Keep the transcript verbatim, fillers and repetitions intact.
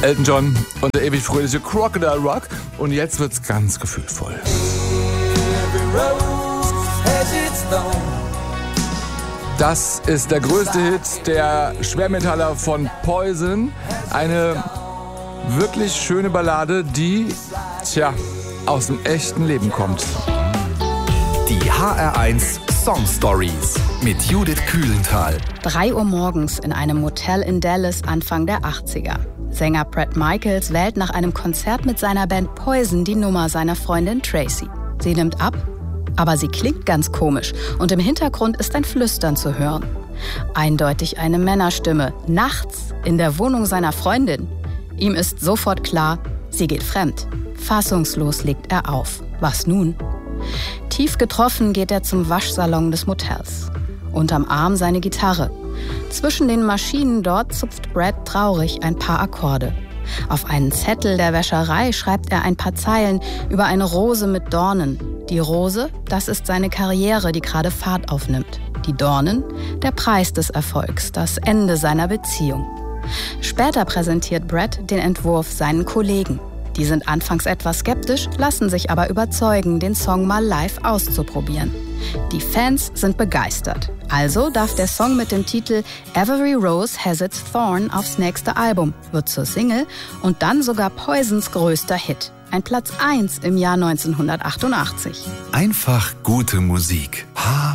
Elton John und der ewig fröhliche Crocodile Rock. Und jetzt wird's ganz gefühlvoll. Das ist der größte Hit der Schwermetaller von Poison. Eine wirklich schöne Ballade, die, tja, aus dem echten Leben kommt. Die H R eins Song Stories mit Judith Kühlenthal. drei Uhr morgens in einem Motel in Dallas Anfang der achtziger. Sänger Bret Michaels wählt nach einem Konzert mit seiner Band Poison die Nummer seiner Freundin Tracy. Sie nimmt ab, aber sie klingt ganz komisch und im Hintergrund ist ein Flüstern zu hören. Eindeutig eine Männerstimme, nachts in der Wohnung seiner Freundin. Ihm ist sofort klar, sie geht fremd. Fassungslos legt er auf. Was nun? Tief getroffen geht er zum Waschsalon des Motels. Unterm Arm seine Gitarre. Zwischen den Maschinen dort zupft Bret traurig ein paar Akkorde. Auf einen Zettel der Wäscherei schreibt er ein paar Zeilen über eine Rose mit Dornen. Die Rose, das ist seine Karriere, die gerade Fahrt aufnimmt. Die Dornen, der Preis des Erfolgs, das Ende seiner Beziehung. Später präsentiert Bret den Entwurf seinen Kollegen. Die sind anfangs etwas skeptisch, lassen sich aber überzeugen, den Song mal live auszuprobieren. Die Fans sind begeistert. Also darf der Song mit dem Titel Every Rose Has Its Thorn aufs nächste Album, wird zur Single und dann sogar Poisons größter Hit. Ein Platz eins im Jahr neunzehnhundertachtundachtzig. Einfach gute Musik. H